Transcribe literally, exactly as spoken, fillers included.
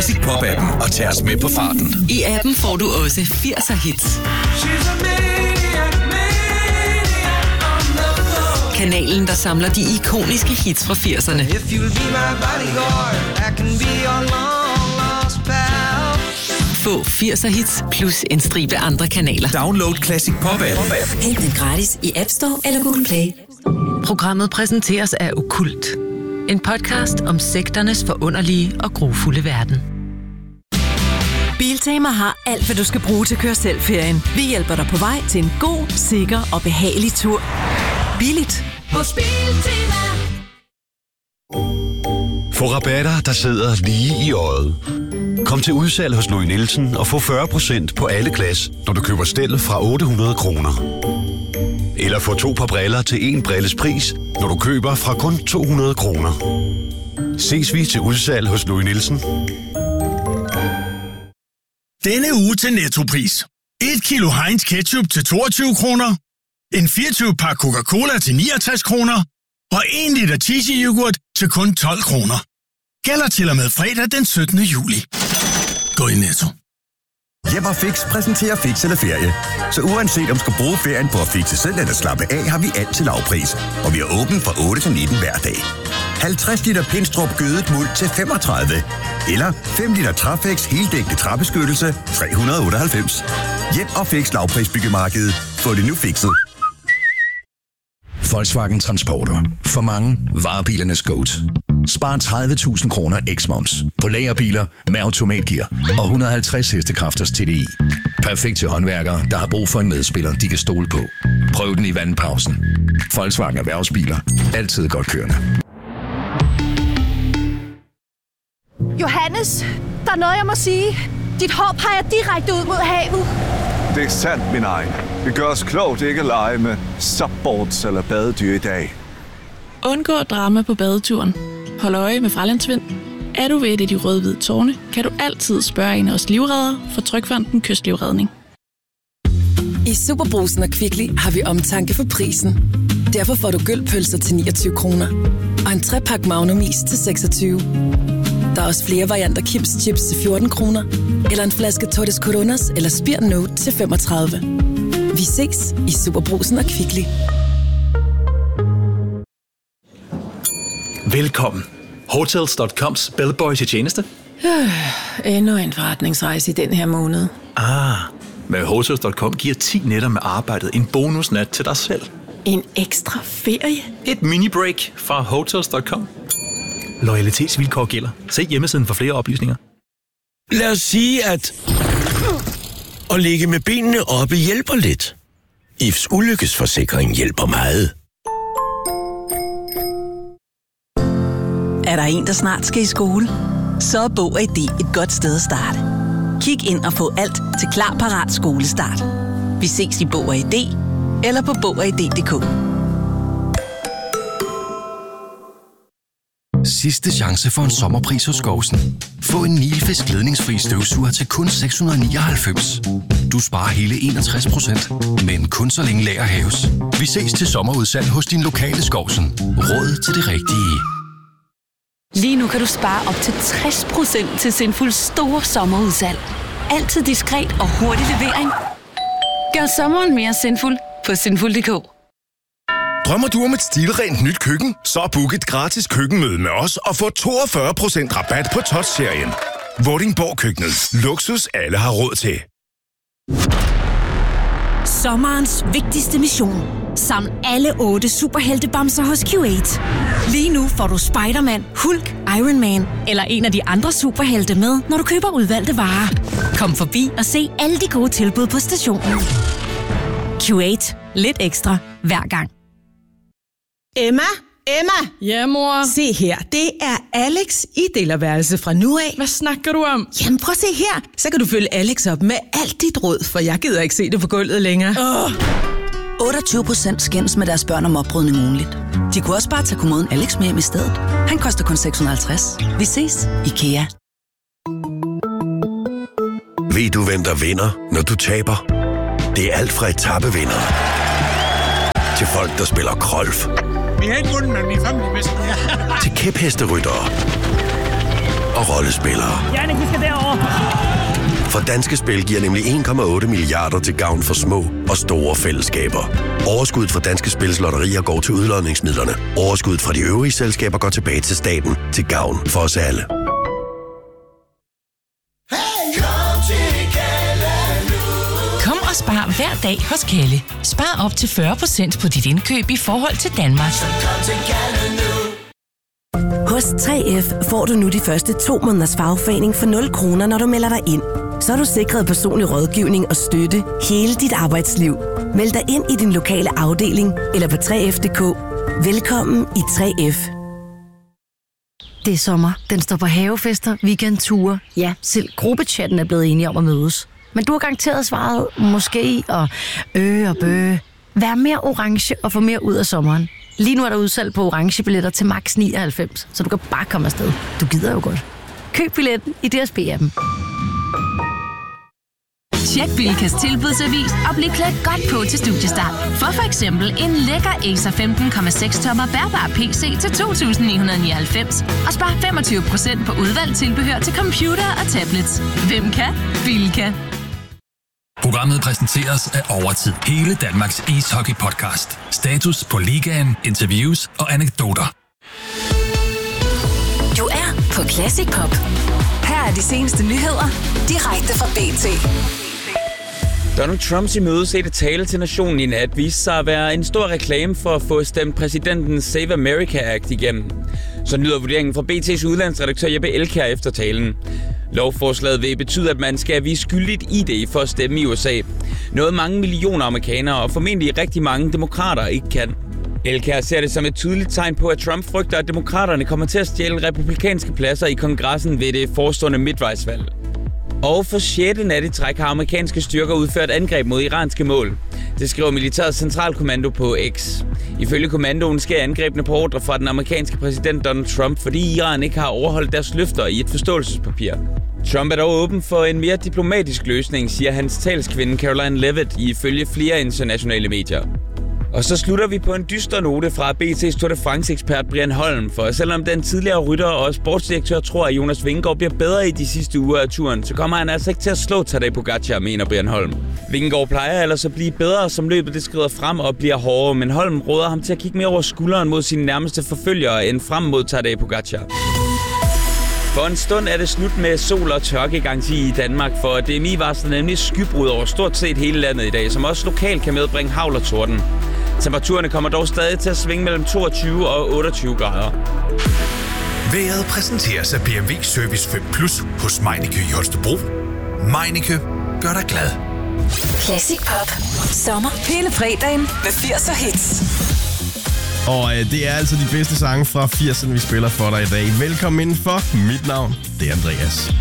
Classic Pop-appen og tag os med på farten. I appen får du også firser hits. Kanalen, der samler de ikoniske hits fra firserne. Få firser hits plus en stribe andre kanaler. Download Classic Pop-appen. Hent den gratis i App Store eller Google Play. Programmet præsenteres af Okkult. En podcast om sekternes forunderlige og grufulde verden. Biltema har alt, hvad du skal bruge til at køre selv-ferien. Vi hjælper dig på vej til en god, sikker og behagelig tur. Billigt hos Biltema. Få rabatter, der sidder lige i øjet. Kom til udsalg hos Louis Nielsen og få fyrre procent på alle glas, når du køber stel fra otte hundrede kroner. Eller få to par briller til en brilles pris, når du køber fra kun to hundrede kroner. Ses vi til udsalg hos Louis Nielsen. Denne uge til Nettopris. et kilo Heinz ketchup til toogtyve kroner. En fireogtyve pakke Coca-Cola til niogtres kroner. Og en liter cheesy yoghurt til kun tolv kroner. Gælder til og med fredag den syttende juli. Gå i Netto. Hjem og Fix præsenterer Fix eller Ferie. Så uanset om du skal bruge ferien på at fixe selv eller slappe af, har vi altid lavpris. Og vi er åbent fra otte til nitten hver dag. halvtreds liter Pinstrup gødet muld til femogtredive. Eller fem liter Trafex heldækkende træbeskyttelse tre hundrede og otteoghalvfems. Hjem og Fix lavprisbyggemarkedet. Få det nu fikset. Volkswagen Transporter. For mange varebilernes GOAT. Spar tredive tusind kroner eksmoms på lagerbiler med automatgear og et hundrede og halvtreds hestekræfters T D I. Perfekt til håndværkere, der har brug for en medspiller, de kan stole på. Prøv den i vandpausen. Volkswagen Erhvervsbiler. Altid godt kørende. Johannes, der er noget, jeg må sige. Dit hår peger direkte ud mod havet. Det er sandt, min egen. Vi gør os klogt ikke at lege med subboards eller badedyr i dag. Undgå drama på badeturen. Hold øje med fralandsvind. Er du ved et af de røde-hvide tårne, kan du altid spørge en af os livreddere for Trygfonden Kystlivredning. I Superbrugsen og Kvickly har vi omtanke for prisen. Derfor får du gølpølser til niogtyve kroner. Og en trepak Magnum-is til seksogtyve. Der er også flere varianter Kims Chips til fjorten kroner. Eller en flaske Tortes Coronas eller Spir Note til femogtredive. Vi ses i Superbrugsen og Kvickly. Velkommen. Hotels punktum coms bellboy til tjeneste. Øh, endnu en forretningsrejse i den her måned. Ah, med Hotels punktum com giver ti nætter med arbejdet en bonusnat til dig selv. En ekstra ferie? Et mini-break fra Hotels punktum com. Loyalitetsvilkår gælder. Se hjemmesiden for flere oplysninger. Lad os sige, at at ligge med benene oppe hjælper lidt. I F's ulykkesforsikring hjælper meget. Er der en, der snart skal i skole? Så er Bog og I D et godt sted at starte. Kig ind og få alt til Klar, Parat Skolestart. Vi ses i Bog og I D eller på bog og i d punktum d k. Sidste chance for en sommerpris hos Skovsen. Få en Nilfisk ledningsfri støvsuger til kun seks hundrede og nioghalvfems. Du sparer hele enogtres procent, men kun så længe lager haves. Vi ses til sommerudsalg hos din lokale Skovsen. Råd til det rigtige. Lige nu kan du spare op til tres procent til Sinfuls store sommerudsalg. Altid diskret og hurtig levering. Gør sommeren mere sinful på sinful punktum d k. Drømmer du om et stilrent nyt køkken? Så book et gratis køkkenmøde med os og få toogfyrre procent rabat på Touch-serien. Vordingborg Køkkenet. Luksus alle har råd til. Sommerens vigtigste mission. Saml alle otte superheltebamser hos Q otte. Lige nu får du Spider-Man, Hulk, Iron Man eller en af de andre superhelte med, når du køber udvalgte varer. Kom forbi og se alle de gode tilbud på stationen. Q otte. Lidt ekstra hver gang. Emma? Emma? Ja, mor? Se her, det er Alex i delerværelse fra nu af. Hvad snakker du om? Jamen prøv at se her, så kan du følge Alex op med alt dit råd, for jeg gider ikke se det på gulvet længere. Oh. otteogtyve procent skændes med deres børn om oprydning ugenligt. De kunne også bare tage kommoden Alex med hjem i stedet. Han koster kun seks hundrede og halvtreds. Vi ses, IKEA. Ved du, hvem der vinder, når du taber? Det er alt fra etapevindere til folk, der spiller golf. Vi har ikke vundet, men vi er fandme bedst. Til kæphesteryttere og rollespillere. Jannik, vi skal For Danske Spil giver nemlig en komma otte milliarder til gavn for små og store fællesskaber. Overskuddet fra Danske Spils lotterier går til udlodningsmidlerne. Overskuddet fra de øvrige selskaber går tilbage til staten til gavn for os alle. Kom og spar hver dag hos Kalle. Spar op til fyrre procent på dit indkøb i forhold til Danmark. Hos tre F får du nu de første to måneders fagforening for nul kroner, når du melder dig ind. Så er du sikret personlig rådgivning og støtte hele dit arbejdsliv. Meld dig ind i din lokale afdeling eller på tre F punktum d k. Velkommen i tre F. Det er sommer. Den står på havefester, weekendture. Ja, selv gruppechatten er blevet enige om at mødes. Men du har garanteret svaret måske og øh og bøh. Vær mere orange og få mere ud af sommeren. Lige nu er der udsalg på orange billetter til max nioghalvfems, så du kan bare komme afsted. Du gider jo godt. Køb billetten i D S B-appen. Tjek Bilkas tilbudsavis og bliv klædt godt på til studiestart. For for eksempel en lækker Acer femten komma seks tommer bærbar P C til to tusind ni hundrede nioghalvfems og spar femogtyve procent på udvalgt tilbehør til computer og tablets. Hvem kan? Bilka. Programmet præsenteres af Overtid. Hele Danmarks ishockey-podcast. Status på ligaen, interviews og anekdoter. Du er på Classic Pop. Her er de seneste nyheder, direkte fra B T. Donald Trumps imødesete tale til nationen i nat viste sig at være en stor reklame for at få stemt præsidentens Save America Act igennem. Så lyder vurderingen fra B T's udlandsredaktør Jeppe Elkjær efter talen. Lovforslaget vil betyde, at man skal vise skyldigt I D for at stemme i U S A. Noget mange millioner amerikanere og formentlig rigtig mange demokrater ikke kan. Elkjær ser det som et tydeligt tegn på, at Trump frygter, at demokraterne kommer til at stjæle republikanske pladser i kongressen ved det forestående midtvejsvalg. Og for sjette nat i træk har amerikanske styrker udført angreb mod iranske mål. Det skriver Militærets Centralkommando på X. Ifølge kommandoen sker angrebene på ordre fra den amerikanske præsident Donald Trump, fordi Iran ikke har overholdt deres løfter i et forståelsespapir. Trump er dog åben for en mere diplomatisk løsning, siger hans talskvinde Caroline Levitt ifølge flere internationale medier. Og så slutter vi på en dyster note fra B T's Tour de France-ekspert Brian Holm, for selvom den tidligere rytter og sportsdirektør tror, at Jonas Vingegaard bliver bedre i de sidste uger af turen, så kommer han altså ikke til at slå Tadej Pogačar, mener Brian Holm. Vingegaard plejer ellers at blive bedre, som løbet det skrider frem og bliver hårdere, men Holm råder ham til at kigge mere over skulderen mod sine nærmeste forfølgere end frem mod Tadej Pogačar. For en stund er det slut med sol- og tørkegaranti i Danmark, for D M I varsler nemlig skybrud over stort set hele landet i dag, som også lokalt kan medbringe hagl og torden. Temperaturerne kommer dog stadig til at svinge mellem toogtyve og otteogtyve grader. Været præsenteres af B M W Service fem Plus hos Meineke i Holstebro. Meineke gør dig glad. Classic Pop. Sommer hele fredagen med firserne hits. Og øh, det er altså de bedste sange fra firserne, vi spiller for dig i dag. Velkommen indenfor. Mit navn, det er Andreas.